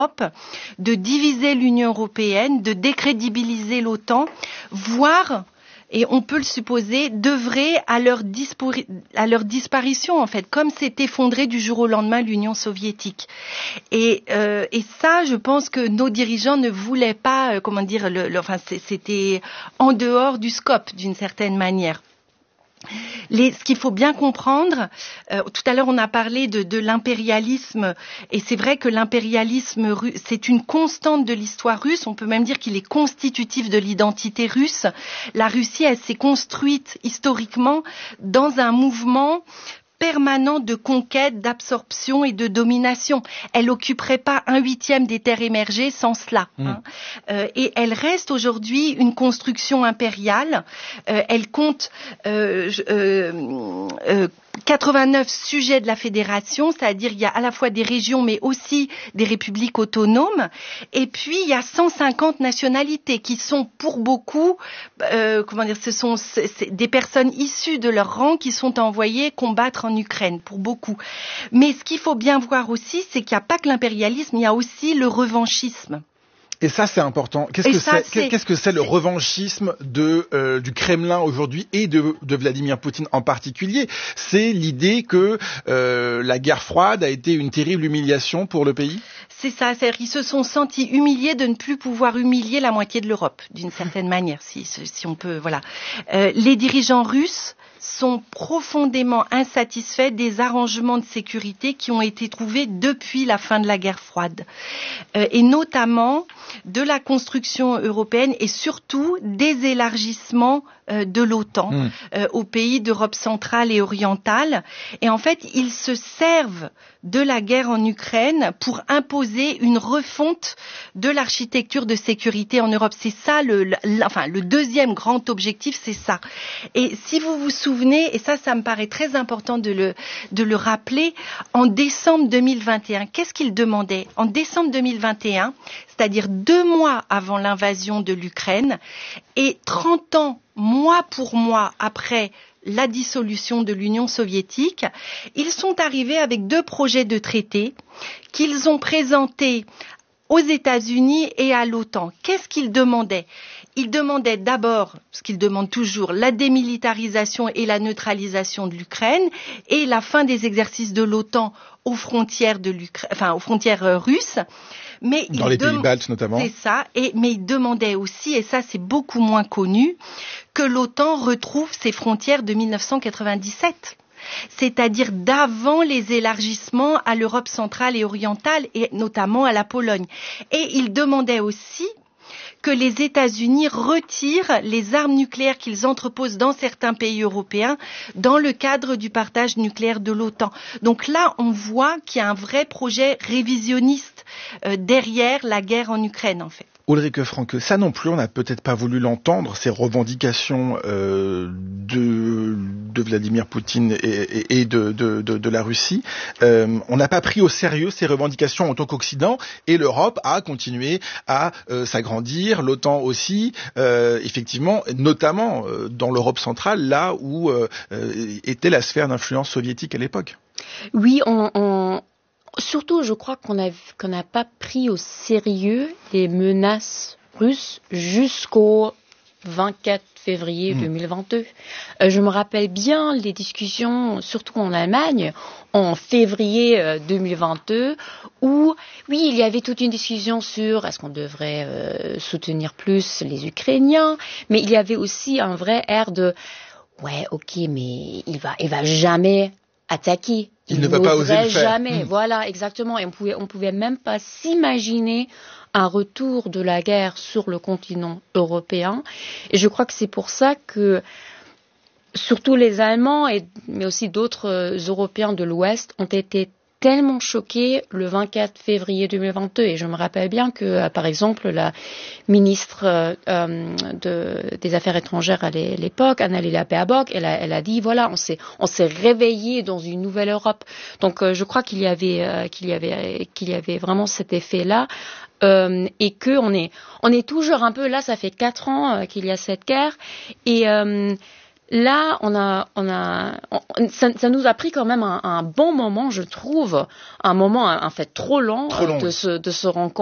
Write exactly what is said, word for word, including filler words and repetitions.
de diviser l'Union européenne, de décrédibiliser l'OTAN, voire, et on peut le supposer, d'œuvrer à leur, dispo- à leur disparition, en fait, comme s'est effondrée du jour au lendemain l'Union soviétique. Et, euh, et ça, je pense que nos dirigeants ne voulaient pas, euh, comment dire, le, le, enfin, c'était en dehors du scope, d'une certaine manière. Les, ce qu'il faut bien comprendre, euh, tout à l'heure on a parlé de, de l'impérialisme, et c'est vrai que l'impérialisme russe, c'est une constante de l'histoire russe, on peut même dire qu'il est constitutif de l'identité russe. La Russie, elle s'est construite historiquement dans un mouvement permanent de conquête, d'absorption et de domination. Elle n'occuperait pas un huitième des terres émergées sans cela. Mmh. Hein. Euh, et elle reste aujourd'hui une construction impériale. Euh, elle compte euh, euh, euh, quatre-vingt-neuf sujets de la fédération, c'est-à-dire il y a à la fois des régions mais aussi des républiques autonomes. Et puis il y a cent cinquante nationalités qui sont pour beaucoup, euh, comment dire, ce sont c'est, c'est des personnes issues de leur rang qui sont envoyées combattre en Ukraine, pour beaucoup. Mais ce qu'il faut bien voir aussi, c'est qu'il n'y a pas que l'impérialisme, il y a aussi le revanchisme. Et ça, c'est important. Qu'est-ce que ça, c'est, c'est qu'est-ce que c'est le revanchisme de euh, du Kremlin aujourd'hui et de, de Vladimir Poutine en particulier? C'est l'idée que euh, la guerre froide a été une terrible humiliation pour le pays? C'est ça, c'est-à-dire qu'ils se sont sentis humiliés de ne plus pouvoir humilier la moitié de l'Europe, d'une certaine manière, si, si on peut, voilà. Euh, les dirigeants russes sont profondément insatisfaits des arrangements de sécurité qui ont été trouvés depuis la fin de la guerre froide, euh, et notamment de la construction européenne et surtout des élargissements euh, de l'OTAN mmh. euh, aux pays d'Europe centrale et orientale. Et en fait, ils se servent de la guerre en Ukraine pour imposer une refonte de l'architecture de sécurité en Europe. C'est ça, le, le, enfin, le deuxième grand objectif, c'est ça. Et si vous vous souvenez, et ça, ça me paraît très important de le, de le rappeler, en décembre deux mille vingt et un, qu'est-ce qu'ils demandaient? En décembre deux mille vingt et un, c'est-à-dire deux mois avant l'invasion de l'Ukraine et trente ans, mois pour mois après la dissolution de l'Union soviétique, ils sont arrivés avec deux projets de traité qu'ils ont présentés aux États-Unis et à l'OTAN. Qu'est-ce qu'ils demandaient? Ils demandaient d'abord, ce qu'ils demandent toujours, la démilitarisation et la neutralisation de l'Ukraine et la fin des exercices de l'OTAN aux frontières de l'Ukraine, enfin aux frontières euh, russes. Mais dans les pays baltes notamment. C'est ça. Et mais ils demandaient aussi, et ça c'est beaucoup moins connu, que l'OTAN retrouve ses frontières de mille neuf cent quatre-vingt-dix-sept. C'est-à-dire d'avant les élargissements à l'Europe centrale et orientale et notamment à la Pologne. Et ils demandaient aussi que les États-Unis retirent les armes nucléaires qu'ils entreposent dans certains pays européens dans le cadre du partage nucléaire de l'OTAN. Donc là, on voit qu'il y a un vrai projet révisionniste euh, derrière la guerre en Ukraine, en fait. Ulrike Franke, ça non plus, on n'a peut-être pas voulu l'entendre, ces revendications euh, de, de Vladimir Poutine et, et, et de, de, de, de la Russie. Euh, on n'a pas pris au sérieux ces revendications en tant qu'Occident, et l'Europe a continué à euh, s'agrandir, l'OTAN aussi, euh, effectivement, notamment euh, dans l'Europe centrale, là où euh, était la sphère d'influence soviétique à l'époque. Oui, on... on... Surtout, je crois qu'on a, qu'on n'a pas pris au sérieux les menaces russes jusqu'au vingt-quatre février deux mille vingt-deux. Euh, je me rappelle bien les discussions, surtout en Allemagne, en février deux mille vingt-deux, où, oui, il y avait toute une discussion sur est-ce qu'on devrait euh, soutenir plus les Ukrainiens, mais il y avait aussi un vrai air de ouais, ok, mais il va, il va jamais attaquer. Il, il ne va pas oser le faire. Jamais, mmh. Voilà, exactement. Et on pouvait, on pouvait même pas s'imaginer un retour de la guerre sur le continent européen. Et je crois que c'est pour ça que, surtout les Allemands, et, mais aussi d'autres euh, Européens de l'Ouest, ont été tellement choqués le vingt-quatre février deux mille vingt-deux. Et je me rappelle bien que, euh, par exemple, la ministre euh, de, des Affaires étrangères à l'époque, Annalena Baerbock, elle a, elle a dit, voilà, on s'est, on s'est réveillé dans une nouvelle Europe. Donc, euh, je crois qu'il y avait, euh, qu'il y avait, qu'il y avait vraiment cet effet-là. Euh, et que on est, on est toujours un peu là, ça fait quatre ans euh, qu'il y a cette guerre. Et, euh, Là, on a, on a, on, ça, ça nous a pris quand même un, un bon moment, je trouve, un moment en fait trop long, trop long de oui. se, de se rencontrer.